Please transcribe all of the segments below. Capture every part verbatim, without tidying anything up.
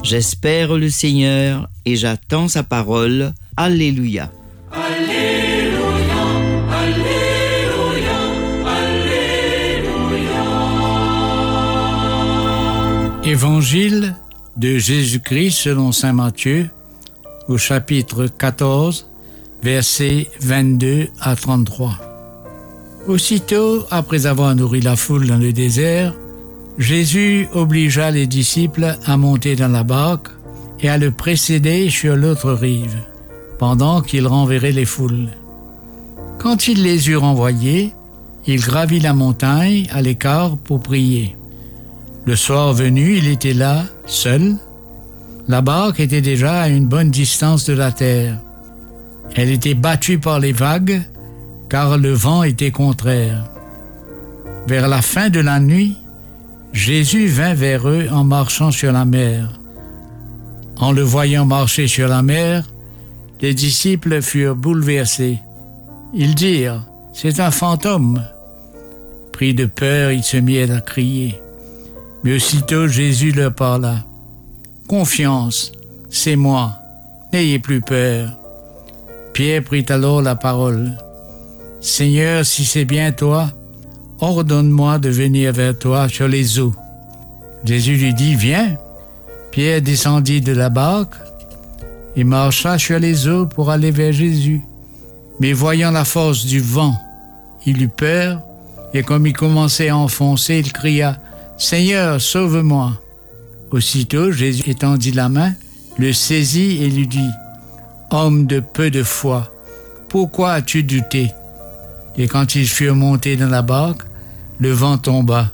J'espère le Seigneur et j'attends sa parole. Alléluia. Alléluia, Alléluia, Alléluia. Évangile de Jésus-Christ selon saint Matthieu, au chapitre quatorze, versets vingt-deux à trente-trois. Aussitôt, après avoir nourri la foule dans le désert, Jésus obligea les disciples à monter dans la barque et à le précéder sur l'autre rive, pendant qu'il renverrait les foules. Quand il les eut renvoyés, il gravit la montagne à l'écart pour prier. Le soir venu, il était là, seul. La barque était déjà à une bonne distance de la terre. Elle était battue par les vagues, car le vent était contraire. Vers la fin de la nuit, Jésus vint vers eux en marchant sur la mer. En le voyant marcher sur la mer, les disciples furent bouleversés. Ils dirent, « C'est un fantôme !» Pris de peur, ils se mirent à crier. Mais aussitôt Jésus leur parla. « Confiance, c'est moi, n'ayez plus peur. » Pierre prit alors la parole. « Seigneur, si c'est bien toi, ordonne-moi de venir vers toi sur les eaux. » Jésus lui dit, « Viens. » Pierre descendit de la barque et marcha sur les eaux pour aller vers Jésus. Mais voyant la force du vent, il eut peur, et comme il commençait à enfoncer, il cria, « Seigneur, sauve-moi !» Aussitôt, Jésus étendit la main, le saisit et lui dit, « Homme de peu de foi, pourquoi as-tu douté ?» Et quand ils furent montés dans la barque, le vent tomba.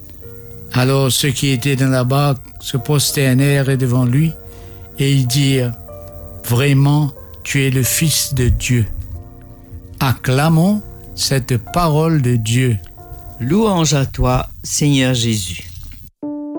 Alors ceux qui étaient dans la barque se prosternèrent devant lui, et ils dirent, « Vraiment, tu es le Fils de Dieu. » Acclamons cette parole de Dieu. Louange à toi, Seigneur Jésus.